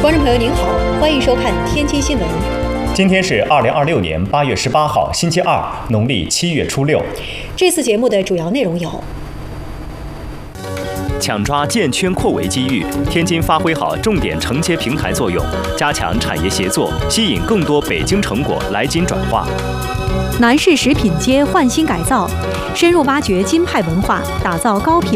观众朋友您好，欢迎收看天津新闻。 今天是2026年8月18号，星期二，农历7月初6。 这次节目的主要内容有： 抢抓建圈扩围机遇，天津发挥好重点承接平台作用，加强产业协作，吸引更多北京成果来津转化。 南市食品街焕新改造，深入挖掘京派文化，打造高品